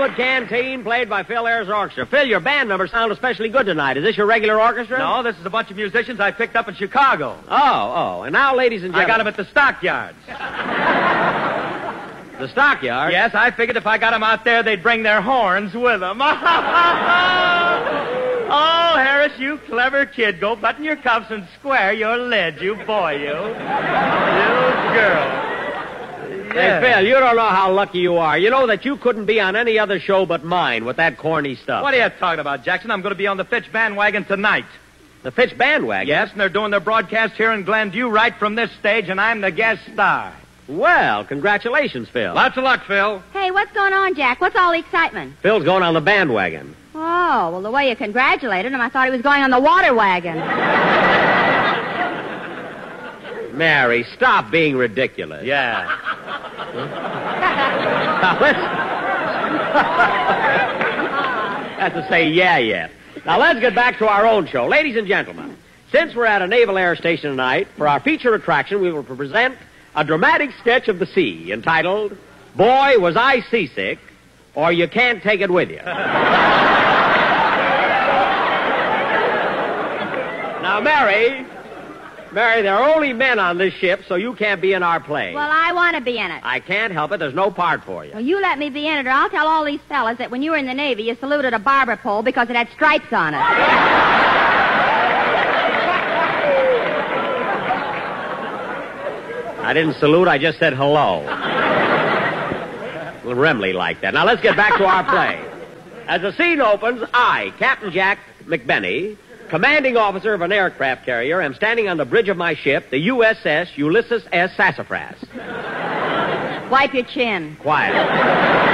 Hollywood Canteen, played by Phil Ayers Orchestra. Phil, your band numbers sound especially good tonight. Is this your regular orchestra? No, this is a bunch of musicians I picked up in Chicago. Oh. And now, ladies and I gentlemen... got them at the stockyards. The stockyard? Yes, I figured if I got them out there, they'd bring their horns with them. Oh, Harris, you clever kid. Go button your cuffs and square your lid, you boy, you. You girl. Hey, Phil, you don't know how lucky you are. You know that you couldn't be on any other show but mine with that corny stuff. What are you talking about, Jackson? I'm going to be on the Fitch bandwagon tonight. The Fitch bandwagon? Yes, and they're doing their broadcast here in Glenview right from this stage, and I'm the guest star. Well, congratulations, Phil. Lots of luck, Phil. Hey, what's going on, Jack? What's all the excitement? Phil's going on the bandwagon. Oh, well, the way you congratulated him, I thought he was going on the water wagon. Mary, stop being ridiculous. Yeah. Now, That's to say yeah yet. Now, let's get back to our own show. Ladies and gentlemen, since we're at a naval air station tonight, for our feature attraction, we will present a dramatic sketch of the sea entitled, Boy, Was I Seasick, or You Can't Take It With You. Now, Mary, there are only men on this ship, so you can't be in our play. Well, I want to be in it. I can't help it. There's no part for you. Well, you let me be in it, or I'll tell all these fellas that when you were in the Navy, you saluted a barber pole because it had stripes on it. I didn't salute, I just said hello. A little Remley like that. Now, let's get back to our play. As the scene opens, I, Captain Jack McBenney, commanding officer of an aircraft carrier, am standing on the bridge of my ship, the USS Ulysses S. Sassafras. Wipe your chin. Quiet.